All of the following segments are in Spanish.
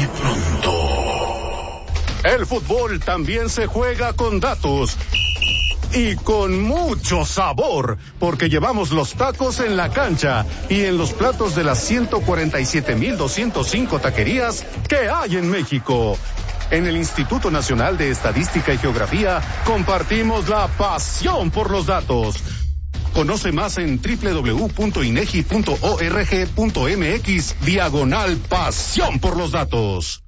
pronto. El fútbol también se juega con datos. Y con mucho sabor, porque llevamos los tacos en la cancha y en los platos de las 147,205 taquerías que hay en México. En el Instituto Nacional de Estadística y Geografía compartimos la pasión por los datos. Conoce más en www.inegi.org.mx/pasión por los datos.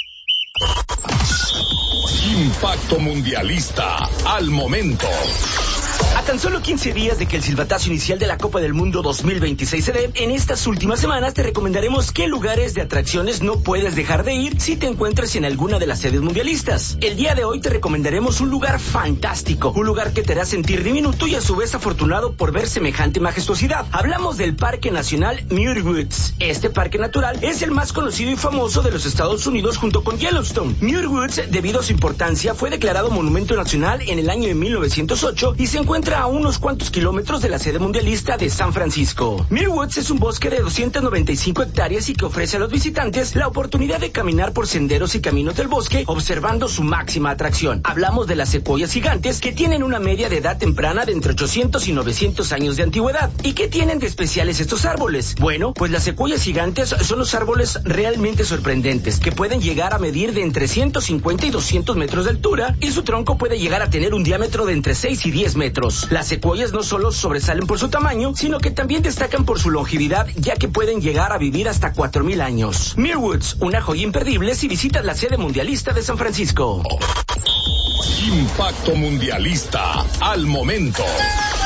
Impacto Mundialista al momento. A tan solo 15 días de que el silbatazo inicial de la Copa del Mundo 2026 se dé, en estas últimas semanas te recomendaremos qué lugares de atracciones no puedes dejar de ir si te encuentras en alguna de las sedes mundialistas. El día de hoy te recomendaremos un lugar fantástico, un lugar que te hará sentir diminuto y a su vez afortunado por ver semejante majestuosidad. Hablamos del Parque Nacional Muir Woods. Este parque natural es el más conocido y famoso de los Estados Unidos junto con Yellowstone. Muir Woods, debido a su importancia, fue declarado Monumento Nacional en el año de 1908 y se encuentra a unos cuantos kilómetros de la sede mundialista de San Francisco. Muir Woods es un bosque de 295 hectáreas y que ofrece a los visitantes la oportunidad de caminar por senderos y caminos del bosque observando su máxima atracción. Hablamos de las secuoyas gigantes que tienen una media de edad temprana de entre 800 y 900 años de antigüedad. ¿Y qué tienen de especiales estos árboles? Bueno, pues las secuoyas gigantes son los árboles realmente sorprendentes que pueden llegar a medir de entre 150 y 200 metros de altura y su tronco puede llegar a tener un diámetro de entre 6 y 10 metros. Las secuoyas no solo sobresalen por su tamaño, sino que también destacan por su longevidad, ya que pueden llegar a vivir hasta 4,000 años. Muir Woods, una joya imperdible si visitas la sede mundialista de San Francisco. Impacto Mundialista al momento.